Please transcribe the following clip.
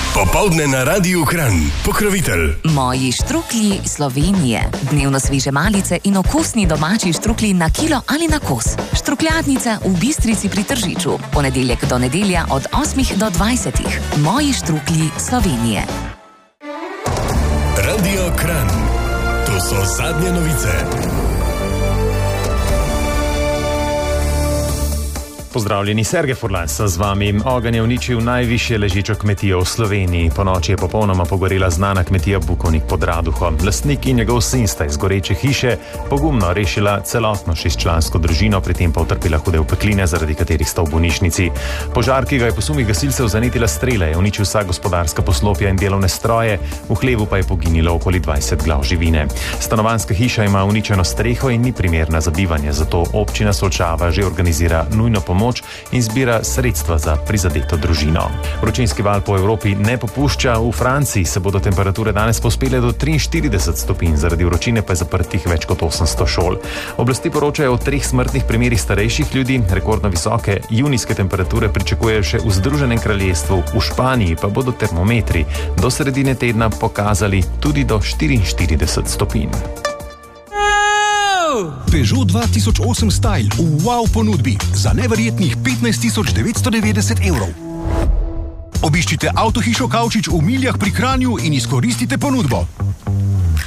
Popoldne na Radiu Kranj. Pokrovitelj Moji štruklji Slovenije. Dnevno sveže malice in okusni domači štruklji na kilo ali na kos. Štrukljadnica v Bistrici pri Tržiču. Ponedeljek do nedelja od 8 do 20. Moji štruklji Slovenije. Radio Kranj. To so zadnje novice. Pozdravljeni, Sergej Furlan z vami. Ogenj je uničil najvišje ležečo kmetijo v Sloveniji. Ponoči je popolnoma pogorela znana kmetija Bukovnik pod Raduho. Lastnik in njegov sin sta iz goreče hiše pogumno rešila celotno 6-člansko družino, pri tem pa utrpela hude opekline, zaradi katerih sta v bolnišnici. Požar, ki ga je po sumih gasilcev zanetila strela, je uničil vsa gospodarska poslopja in delovne stroje, v hlevu pa je poginilo okoli 20 glav živine. Stanovanjska hiša ima uničeno streho in ni primerna za bivanje, zato občina Solčava že organizira nujno pomoč in zbira sredstva za prizadeto družino. Vročinski val po Evropi ne popušča. V Franciji se bodo temperature danes povzpele do 43 stopinj, zaradi vročine pa je zaprtih več kot 800 šol. Oblasti poročajo o 3 smrtnih primerih starejših ljudi, rekordno visoke junijske temperature pričakujejo še v Združenem kraljestvu, v Španiji pa bodo termometri do sredine tedna pokazali tudi do 44 stopinj. Peugeot 2008 Style v wow ponudbi za neverjetnih 15.990 evrov. Obiščite avtohišo Kavčič v Miljah pri Kranju in izkoristite ponudbo.